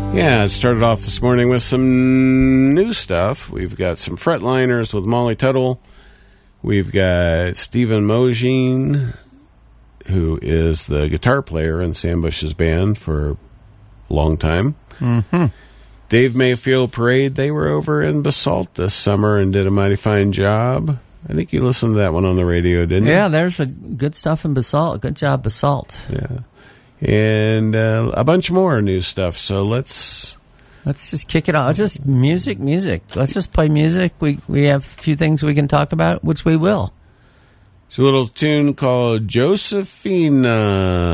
Yeah, it started off this morning with some new stuff. We've got some Fretliners with Molly Tuttle. We've got Stephen Mogine, who is the guitar player in Sam Bush's band for a long time. Mm-hmm. Dave Mayfield Parade, they were over in Basalt this summer and did a mighty fine job. I think you listened to that one on the radio, didn't you? Yeah, there's a good stuff in Basalt. Good job, Basalt. Yeah. And a bunch more new stuff. So let's just kick it off. Just music. Let's just play music. We have a few things we can talk about, which we will. It's a little tune called Josephina.